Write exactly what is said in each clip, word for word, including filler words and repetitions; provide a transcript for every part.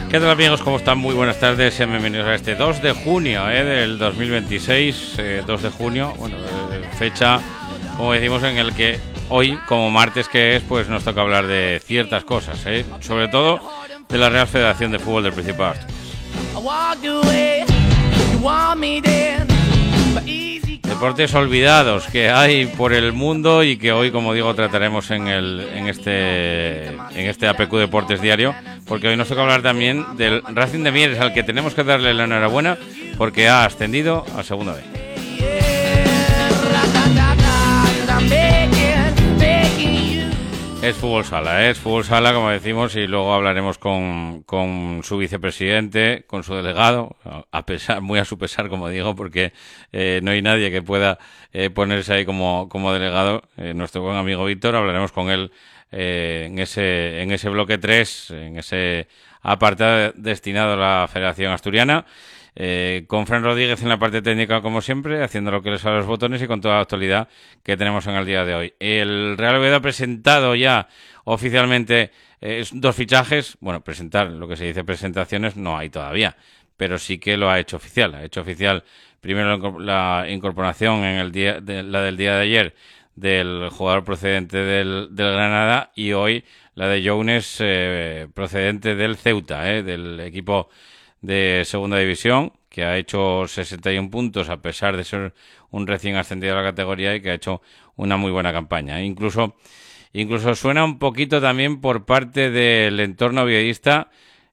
¿Qué tal, amigos? ¿Cómo están? Muy buenas tardes, sean bienvenidos a este dos de junio eh, del dos mil veintiséis, eh, dos de junio, bueno, eh, fecha, como decimos, en el que hoy, como martes que es, pues nos toca hablar de ciertas cosas, eh, sobre todo de la Real Federación de Fútbol del Principado de Asturias. Deportes olvidados que hay por el mundo y que hoy, como digo, trataremos en el en este en este A P Q Deportes Diario, porque hoy nos toca hablar también del Racing de Mieres, al que tenemos que darle la enhorabuena porque ha ascendido a Segunda B. Es fútbol sala, ¿eh? es fútbol sala, como decimos, y luego hablaremos con, con su vicepresidente, con su delegado, a pesar, muy a su pesar, como digo, porque eh, no hay nadie que pueda eh, ponerse ahí como, como delegado. Eh, nuestro buen amigo Víctor, hablaremos con él eh, en ese en ese bloque tres, en ese apartado destinado a la Federación Asturiana. Eh, con Fran Rodríguez en la parte técnica, como siempre, haciendo lo que les sale a los botones y con toda la actualidad que tenemos en el día de hoy. El Real Oviedo ha presentado ya oficialmente eh, dos fichajes. Bueno, presentar, lo que se dice presentaciones, no hay todavía, pero sí que lo ha hecho oficial. Ha hecho oficial primero la incorporación en el día de, la del día de ayer del jugador procedente del, del Granada, y hoy la de Jones eh, procedente del Ceuta, eh, del equipo de Segunda División, que ha hecho sesenta y uno puntos a pesar de ser un recién ascendido a la categoría y que ha hecho una muy buena campaña. Incluso, incluso suena un poquito también por parte del entorno oviedista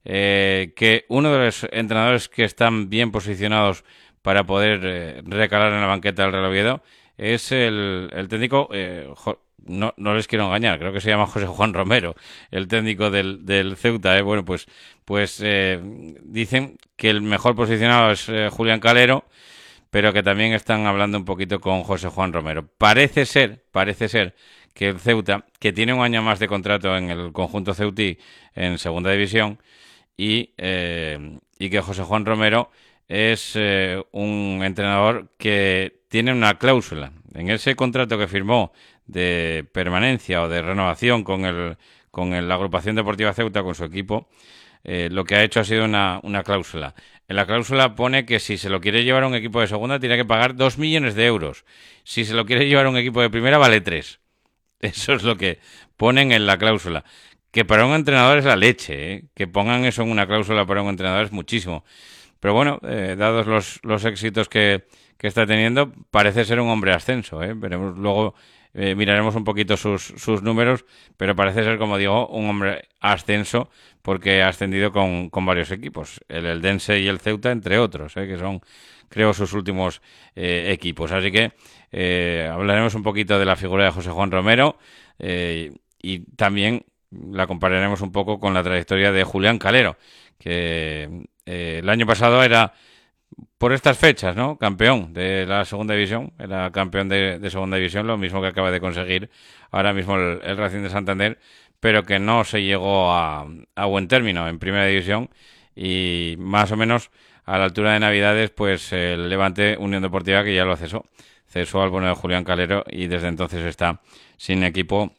eh, que uno de los entrenadores que están bien posicionados para poder eh, recalar en la banqueta del Real Oviedo es el, el técnico, eh, no, no les quiero engañar, creo que se llama José Juan Romero, el técnico del, del Ceuta. Eh. Bueno, pues, pues eh, dicen que el mejor posicionado es eh, Julián Calero, pero que también están hablando un poquito con José Juan Romero. Parece ser, parece ser que el Ceuta, que tiene un año más de contrato en el conjunto ceutí en Segunda División, y, eh, y que José Juan Romero es eh, un entrenador que tiene una cláusula en ese contrato que firmó de permanencia o de renovación con el con el, la agrupación deportiva Ceuta, con su equipo. Eh, lo que ha hecho ha sido una, una cláusula. En la cláusula pone que si se lo quiere llevar a un equipo de segunda tiene que pagar dos millones de euros. Si se lo quiere llevar a un equipo de primera vale tres. Eso es lo que ponen en la cláusula. Que para un entrenador es la leche, ¿eh? Que pongan eso en una cláusula para un entrenador es muchísimo. Pero bueno, eh, dados los, los éxitos que, que está teniendo, parece ser un hombre ascenso, ¿eh? Veremos luego, eh, miraremos un poquito sus, sus números, pero parece ser, como digo, un hombre ascenso porque ha ascendido con, con varios equipos, el Eldense y el Ceuta, entre otros, ¿eh? Que son, creo, sus últimos eh, equipos. Así que eh, hablaremos un poquito de la figura de José Juan Romero eh, y también la compararemos un poco con la trayectoria de Julián Calero, que eh, el año pasado era, por estas fechas, ¿no?, campeón de la Segunda División, era campeón de, de Segunda División, lo mismo que acaba de conseguir ahora mismo el, el Racing de Santander, pero que no se llegó a, a buen término en Primera División, y más o menos a la altura de Navidades, pues el Levante Unión Deportiva, que ya lo cesó, cesó al bueno de Julián Calero, y desde entonces está sin equipo,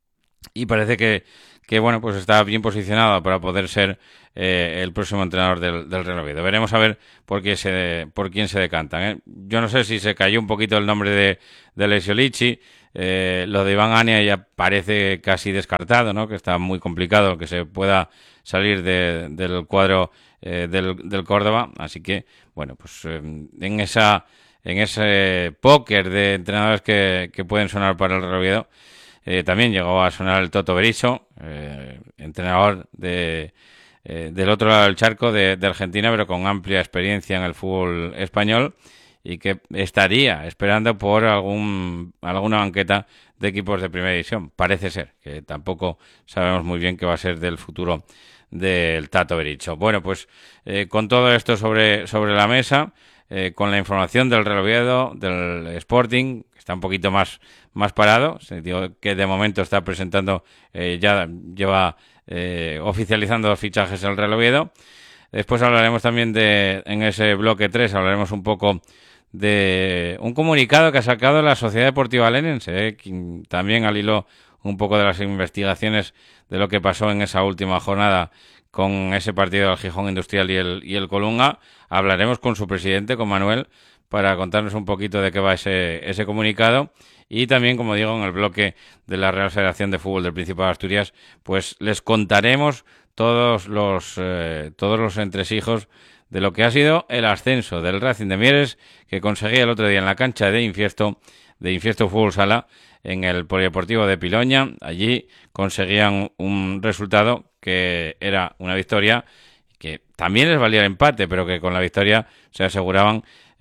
y parece que, que bueno, pues está bien posicionado para poder ser eh, el próximo entrenador del, del Real Oviedo. Veremos a ver por qué se por quién se decantan, ¿eh? Yo no sé si se cayó un poquito el nombre de, de Alessio Lichi, eh, lo de Iván Ania ya parece casi descartado, ¿no?, que está muy complicado que se pueda salir de, del cuadro eh, del, del Córdoba, así que bueno, pues eh, en esa en ese póker de entrenadores que, que pueden sonar para el Real Oviedo, Eh, también llegó a sonar el Toto Berizzo, eh, entrenador de, eh, del otro lado del charco de, de Argentina, pero con amplia experiencia en el fútbol español, y que estaría esperando por algún alguna banqueta de equipos de primera división. Parece ser, que tampoco sabemos muy bien qué va a ser del futuro del Tato Berizzo. Bueno, pues eh, con todo esto sobre, sobre la mesa, eh, con la información del Real Oviedo, del Sporting, que está un poquito más, más parado, digo que de momento está presentando, eh, ya lleva eh, oficializando los fichajes el Real Oviedo. Después hablaremos también de, en ese bloque tres, hablaremos un poco de un comunicado que ha sacado la Sociedad Deportiva Lenense, eh, también al hilo un poco de las investigaciones de lo que pasó en esa última jornada con ese partido del Gijón Industrial y el, y el Colunga. Hablaremos con su presidente, con Manuel, para contarnos un poquito de qué va ese, ese comunicado. Y también, como digo, en el bloque de la Real Federación de Fútbol del Principado de Asturias, pues les contaremos todos los, eh, todos los entresijos de lo que ha sido el ascenso del Racing de Mieres, que conseguía el otro día en la cancha de Infiesto, de Infiesto Fútbol Sala, en el Polideportivo de Piloña. Allí conseguían un resultado que era una victoria, que también les valía el empate, pero que con la victoria se aseguraban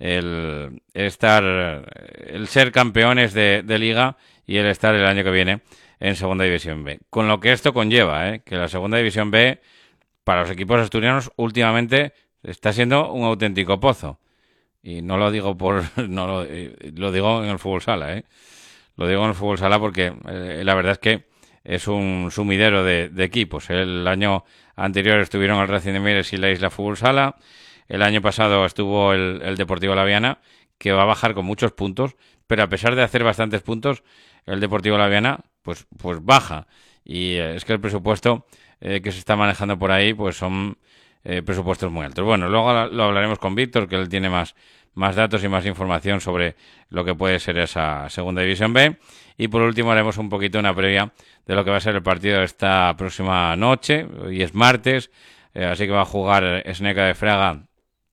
el estar, el ser campeones de, de Liga y el estar el año que viene en Segunda División B. Con lo que esto conlleva, ¿eh? Que la Segunda División B, para los equipos asturianos, últimamente está siendo un auténtico pozo. Y no lo digo por, no lo, lo digo en el fútbol sala, ¿eh? Lo digo en el fútbol sala porque eh, la verdad es que es un sumidero de, de equipos. El año anterior estuvieron el Racing de Mieres y la Isla Fútbol Sala. El año pasado estuvo el, el Deportivo Laviana, que va a bajar con muchos puntos, pero a pesar de hacer bastantes puntos, el Deportivo Laviana pues, pues baja. Y eh, es que el presupuesto eh, que se está manejando por ahí pues son eh, presupuestos muy altos. Bueno, luego lo hablaremos con Víctor, que él tiene más, más datos y más información sobre lo que puede ser esa Segunda División B. Y por último haremos un poquito una previa de lo que va a ser el partido de esta próxima noche. Hoy es martes, eh, así que va a jugar Sneca de Fraga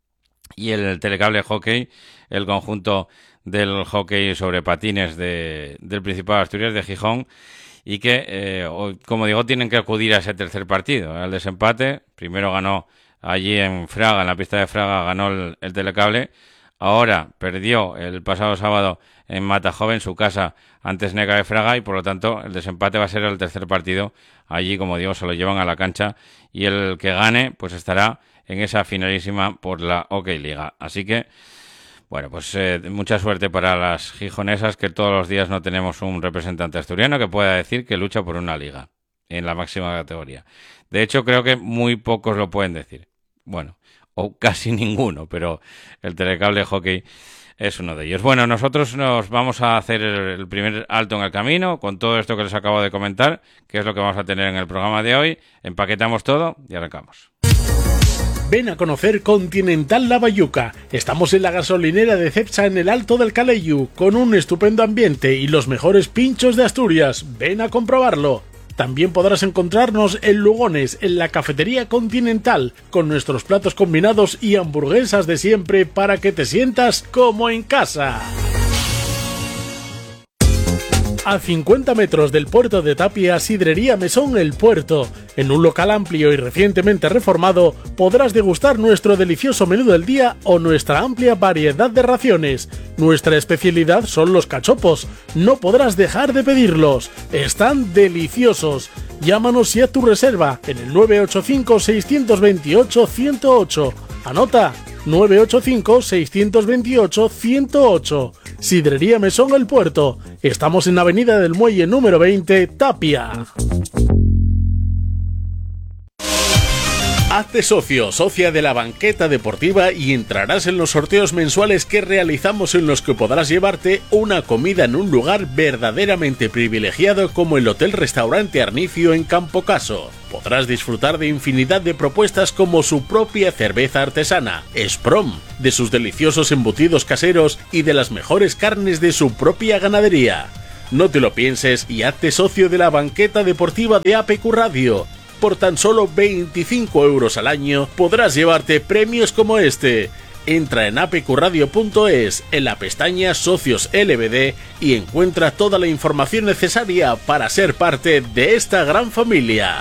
y el Telecable Hockey, el conjunto del hockey sobre patines de, del Principado de Asturias, de Gijón, y que, eh, hoy, como digo, tienen que acudir a ese tercer partido, al desempate. Primero ganó allí en Fraga, en la pista de Fraga, ganó el, el Telecable. Ahora perdió el pasado sábado en Matajove, en su casa, ante Sneca de Fraga, y por lo tanto el desempate va a ser el tercer partido. Allí, como digo, se lo llevan a la cancha y el que gane pues estará en esa finalísima por la Hockey Liga. Así que, bueno, pues eh, mucha suerte para las gijonesas, que todos los días no tenemos un representante asturiano que pueda decir que lucha por una liga en la máxima categoría. De hecho, creo que muy pocos lo pueden decir. Bueno, o casi ninguno, pero el Telecable Hockey es uno de ellos. Bueno, nosotros nos vamos a hacer el primer alto en el camino con todo esto que les acabo de comentar, que es lo que vamos a tener en el programa de hoy. Empaquetamos todo y arrancamos. Ven a conocer Continental La Bayuca. Estamos en la gasolinera de Cepsa en el Alto del Caleyu, con un estupendo ambiente y los mejores pinchos de Asturias. Ven a comprobarlo. También podrás encontrarnos en Lugones, en la cafetería Continental, con nuestros platos combinados y hamburguesas de siempre para que te sientas como en casa. A cincuenta metros del puerto de Tapia, Sidrería Mesón El Puerto. En un local amplio y recientemente reformado, podrás degustar nuestro delicioso menú del día o nuestra amplia variedad de raciones. Nuestra especialidad son los cachopos. No podrás dejar de pedirlos. Están deliciosos. Llámanos y haz tu reserva en el nueve ocho cinco, seis dos ocho, uno cero ocho. Anota: nueve ocho cinco, seis dos ocho, uno cero ocho. Sidrería Mesón El Puerto. Estamos en Avenida del Muelle número veinte, Tapia. Hazte socio, socia de la banqueta deportiva y entrarás en los sorteos mensuales que realizamos, en los que podrás llevarte una comida en un lugar verdaderamente privilegiado como el Hotel Restaurante Arnicio en Campo Caso. Podrás disfrutar de infinidad de propuestas como su propia cerveza artesana, Sprom, de sus deliciosos embutidos caseros y de las mejores carnes de su propia ganadería. No te lo pienses y hazte socio de la banqueta deportiva de A P Q Radio. Por tan solo veinticinco euros al año podrás llevarte premios como este. Entra en a p q radio punto es, en la pestaña Socios L B D, y encuentra toda la información necesaria para ser parte de esta gran familia.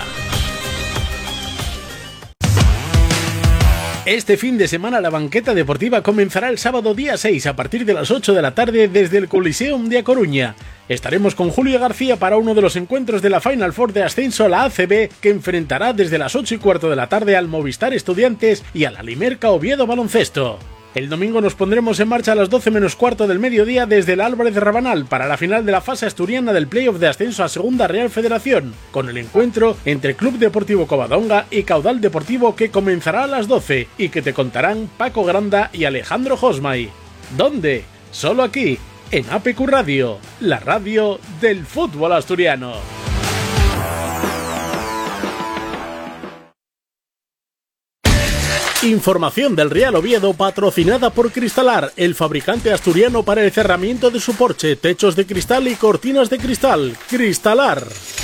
Este fin de semana la banqueta deportiva comenzará el sábado día seis a partir de las ocho de la tarde desde el Coliseum de A Coruña. Estaremos con Julio García para uno de los encuentros de la Final Four de ascenso a la A C B, que enfrentará desde las ocho y cuarto de la tarde al Movistar Estudiantes y a la Limerca Oviedo Baloncesto. El domingo nos pondremos en marcha a las doce menos cuarto del mediodía desde el Álvarez de Rabanal para la final de la fase asturiana del playoff de ascenso a Segunda Real Federación, con el encuentro entre Club Deportivo Covadonga y Caudal Deportivo, que comenzará a las doce y que te contarán Paco Granda y Alejandro Josmay. ¿Dónde? Solo aquí, en A P Q Radio, la radio del fútbol asturiano. Información del Real Oviedo patrocinada por Cristalar, el fabricante asturiano para el cerramiento de su porche, techos de cristal y cortinas de cristal. Cristalar.